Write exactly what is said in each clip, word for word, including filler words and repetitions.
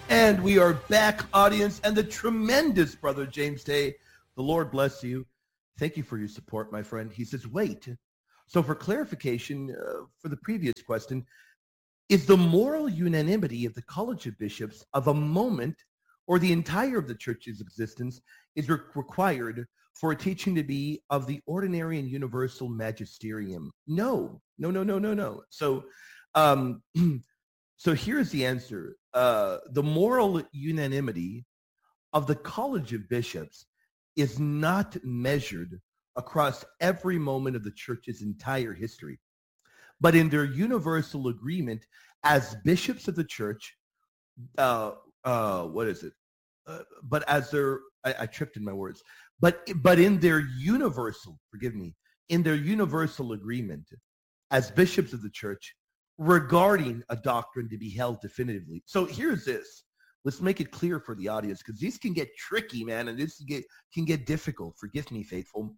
And we are back, audience, and the tremendous Brother James Day. The Lord bless you. Thank you for your support, my friend. He says, wait. So for clarification, uh, for the previous question, is the moral unanimity of the College of Bishops of a moment or the entire of the church's existence is re- required for a teaching to be of the ordinary and universal magisterium? No, no, no, no, no, no. So, um, so here's the answer. Uh, the moral unanimity of the College of Bishops is not measured across every moment of the church's entire history, but in their universal agreement as bishops of the church, uh, uh, what is it? Uh, but as their, I, I tripped in my words, but but in their universal, forgive me, in their universal agreement as bishops of the church regarding a doctrine to be held definitively. So here's this. Let's make it clear for the audience, because these can get tricky, man, and this can get, can get difficult. Forgive me, faithful.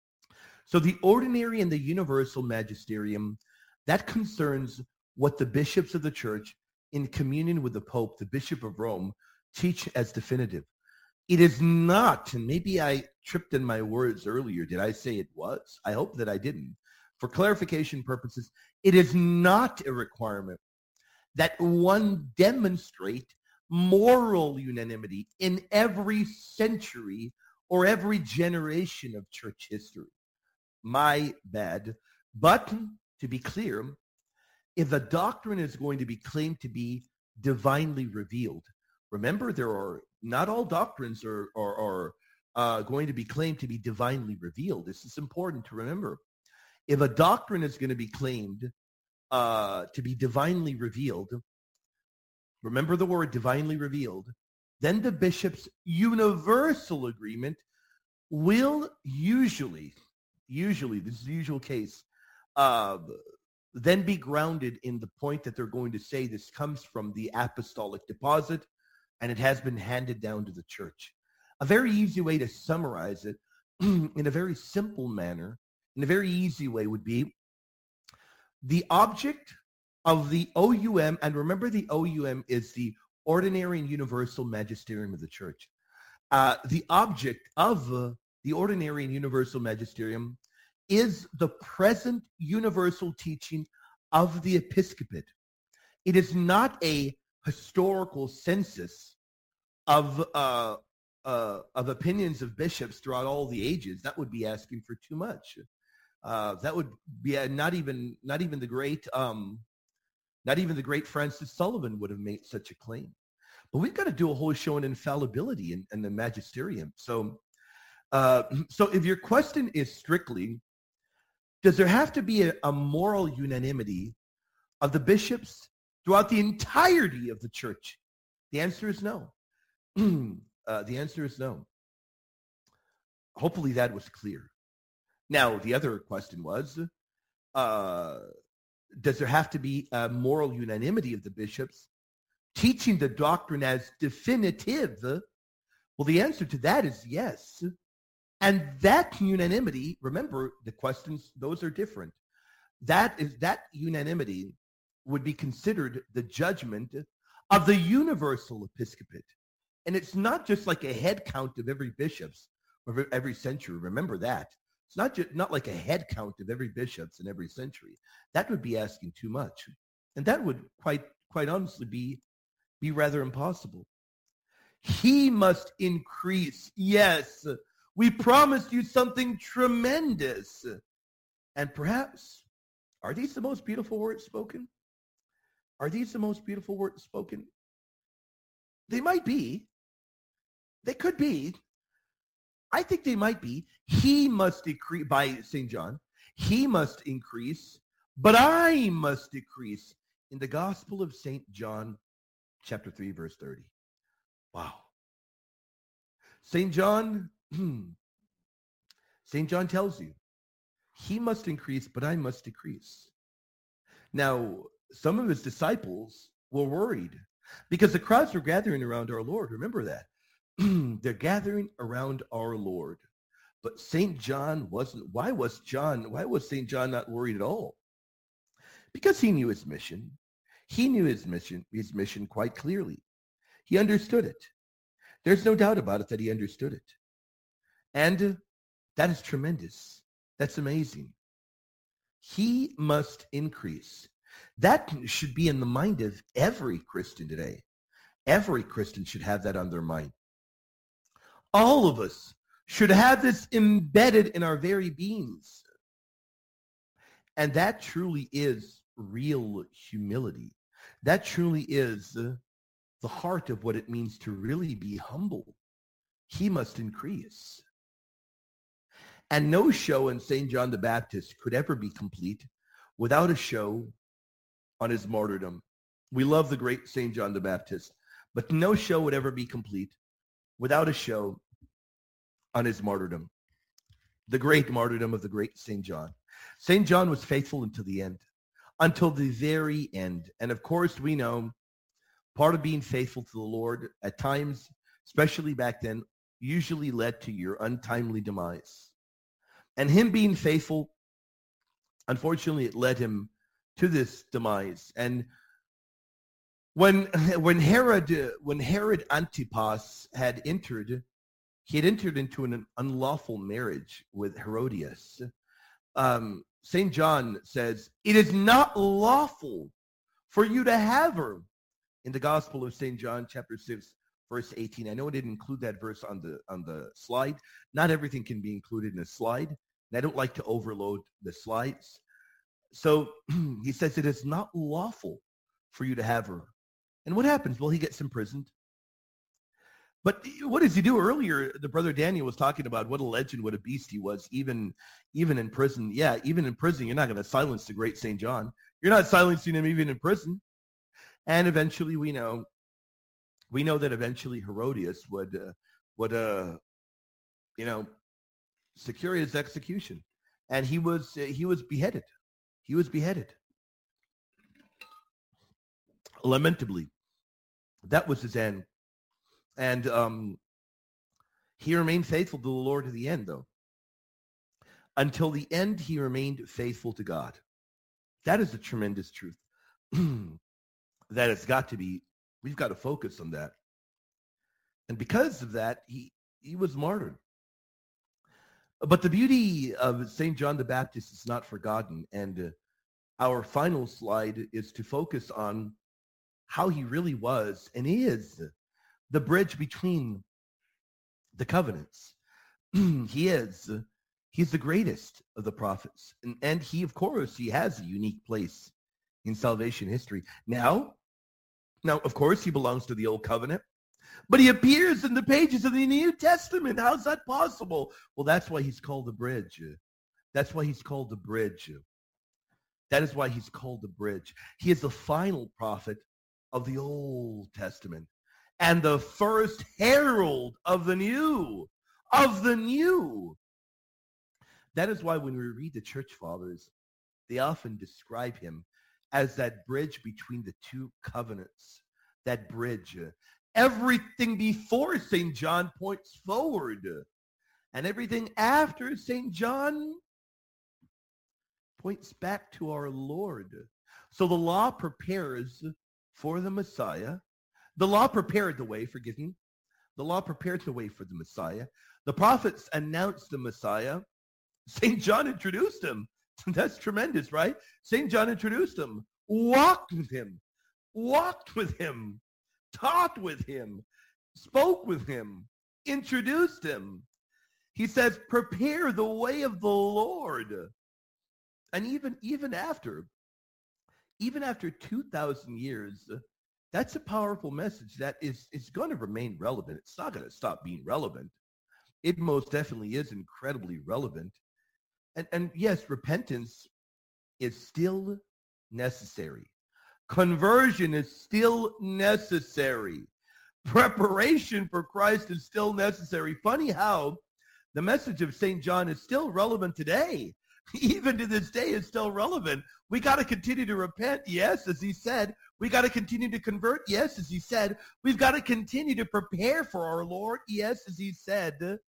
So the ordinary and the universal magisterium, that concerns what the bishops of the church, in communion with the Pope, the Bishop of Rome, teach as definitive. It is not, and maybe I tripped in my words earlier. Did I say it was? I hope that I didn't. For clarification purposes, it is not a requirement that one demonstrate moral unanimity in every century or every generation of church history. My bad. But to be clear, if a doctrine is going to be claimed to be divinely revealed, remember, there are not all doctrines are, are, are uh, going to be claimed to be divinely revealed. This is important to remember. If a doctrine is going to be claimed uh, to be divinely revealed, remember the word divinely revealed, then the bishop's universal agreement will usually, usually, this is the usual case, uh, then be grounded in the point that they're going to say this comes from the apostolic deposit and it has been handed down to the church. A very easy way to summarize it in a very simple manner, in a very easy way, would be the object of the O U M, and remember the O U M is the ordinary and universal magisterium of the church. Uh, the object of uh, the ordinary and universal magisterium is the present universal teaching of the episcopate. It is not a historical census of uh, uh, of opinions of bishops throughout all the ages. That would be asking for too much. Uh, that would be uh, not even not even the great um, not even the great Francis Sullivan would have made such a claim. But we've got to do a whole show on infallibility and, and the magisterium. So, uh, so if your question is strictly, does there have to be a, a moral unanimity of the bishops throughout the entirety of the church? The answer is no. uh, the answer is no. Hopefully that was clear. Now, the other question was, uh, does there have to be a moral unanimity of the bishops teaching the doctrine as definitive? Well, the answer to that is yes. And that unanimity, remember, the questions, those are different. That is that unanimity would be considered the judgment of the universal episcopate. And it's not just like a head count of every bishops of every century. Remember that. It's not just not like a head count of every bishops in every century. That would be asking too much. And that would quite quite honestly be be rather impossible. He must increase. Yes, we promised you something tremendous. And perhaps, are these the most beautiful words spoken? Are these the most beautiful words spoken? They might be. They could be. I think they might be. He must decrease, by Saint John, he must increase, but I must decrease, in the Gospel of Saint John, chapter three, verse thirty. Wow. Saint John, Saint John tells you, he must increase, but I must decrease. Now, some of his disciples were worried because the crowds were gathering around our Lord. Remember that. They're gathering around our Lord. But Saint John wasn't. Why was John, why was Saint John not worried at all? Because he knew his mission. He knew his mission, his mission quite clearly. He understood it. There's no doubt about it that he understood it. And that is tremendous. That's amazing. He must increase. That should be in the mind of every Christian today. Every Christian should have that on their mind. All of us should have this embedded in our very beings. And that truly is real humility. That truly is the heart of what it means to really be humble. He must increase. And no show in Saint John the Baptist could ever be complete without a show on his martyrdom. We love the great Saint John the Baptist, but no show would ever be complete without a show on his martyrdom, the great martyrdom of the great Saint John. Saint John was faithful until the end, until the very end. And of course, we know part of being faithful to the Lord at times, especially back then, usually led to your untimely demise. And him being faithful, unfortunately, it led him to this demise. And when when Herod when Herod Antipas had entered, he had entered into an unlawful marriage with Herodias. Um, Saint John says, "It is not lawful for you to have her." In the Gospel of Saint John, chapter six, verse eighteen. I know I didn't include that verse on the on the slide. Not everything can be included in a slide. And I don't like to overload the slides. So he says, it is not lawful for you to have her. And what happens? Well, he gets imprisoned. But what does he do? Earlier, the brother Daniel was talking about what a legend, what a beast he was, even, even in prison. Yeah, even in prison, you're not going to silence the great Saint John. You're not silencing him even in prison. And eventually we know, we know that eventually Herodias would, uh, would, uh, you know, secure his execution. And he was, uh, he was beheaded. He was beheaded. Lamentably. That was his end. And um, he remained faithful to the Lord to the end, though. Until the end, he remained faithful to God. That is a tremendous truth. That has got to be, we've got to focus on that. And because of that, he, he was martyred. But the beauty of Saint John the Baptist is not forgotten. And uh, our final slide is to focus on how he really was and is the bridge between the covenants. He is. He's the greatest of the prophets. And, and he, of course, he has a unique place in salvation history. Now, now, of course, he belongs to the Old Covenant. But he appears in the pages of the New Testament. How's that possible? Well, that's why he's called the bridge. That's why he's called the bridge. That is why he's called the bridge. He is the final prophet of the Old Testament and the first herald of the new, of the new. That is why when we read the church fathers, they often describe him as that bridge between the two covenants, that bridge. Everything before Saint John points forward, and everything after Saint John points back to our Lord. So the law prepares for the Messiah. The law prepared the way, forgive me. The law prepared the way for the Messiah. The prophets announced the Messiah. Saint John introduced him. That's tremendous, right? Saint John introduced him, walked with him, walked with him, taught with him, spoke with him, introduced him. He says, prepare the way of the Lord. And even, even after, even after two thousand years, that's a powerful message that is, is going to remain relevant. It's not going to stop being relevant. It most definitely is incredibly relevant. And, and yes, repentance is still necessary. Conversion is still necessary. Preparation for Christ is still necessary. Funny how the message of Saint John is still relevant today. Even to this day, it's still relevant. We got to continue to repent, yes, as he said. We got to continue to convert, yes, as he said. We've got to continue to prepare for our Lord, yes, as he said.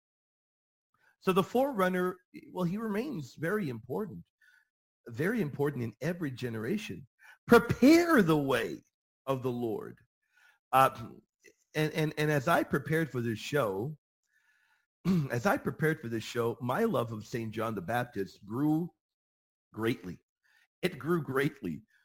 So the forerunner, well, he remains very important, very important in every generation. Prepare the way of the Lord. Uh, and, and, and as I prepared for this show, as I prepared for this show, my love of Saint John the Baptist grew greatly. It grew greatly.